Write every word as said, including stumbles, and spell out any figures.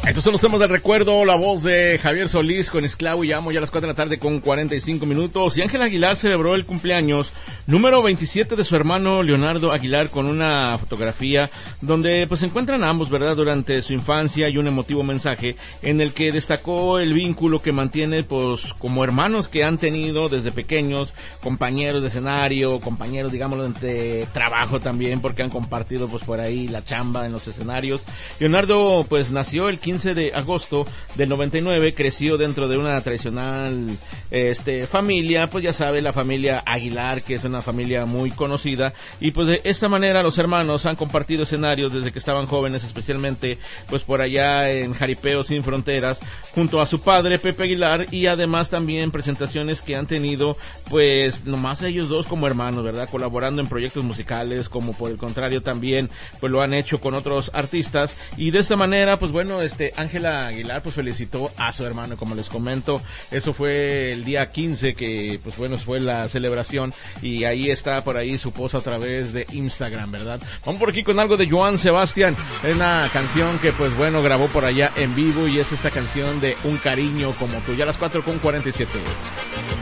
Estos son los temas del recuerdo, la voz de Javier Solís con Esclavo y Amo, ya a las cuatro de la tarde con cuarenta y cinco minutos. Y Ángela Aguilar celebró el cumpleaños número veintisiete de su hermano Leonardo Aguilar con una fotografía donde pues se encuentran ambos, ¿verdad?, durante su infancia, y un emotivo mensaje en el que destacó el vínculo que mantiene pues como hermanos que han tenido desde pequeños, compañeros de escenario, compañeros, digámoslo, de trabajo también, porque han compartido pues por ahí la chamba en los escenarios. Leonardo pues nació el quince de agosto del noventa y nueve, creció dentro de una tradicional este familia, pues ya sabe, la familia Aguilar, que es una familia muy conocida, y pues de esta manera los hermanos han compartido escenarios desde que estaban jóvenes, especialmente pues por allá en Jaripeo Sin Fronteras, junto a su padre Pepe Aguilar, y además también presentaciones que han tenido pues nomás ellos dos como hermanos, ¿verdad?, colaborando en proyectos musicales, como por el contrario también pues lo han hecho con otros artistas. Y de esta manera pues bueno, este Ángela Aguilar pues felicitó a su hermano, como les comento, eso fue el día quince, que pues bueno, fue la celebración, y ahí está por ahí su post a través de Instagram, ¿verdad? Vamos por aquí con algo de Joan Sebastián, es una canción que pues bueno, grabó por allá en vivo, y es esta canción de Un Cariño Como Tú, ya a las cuatro con cuarenta y siete.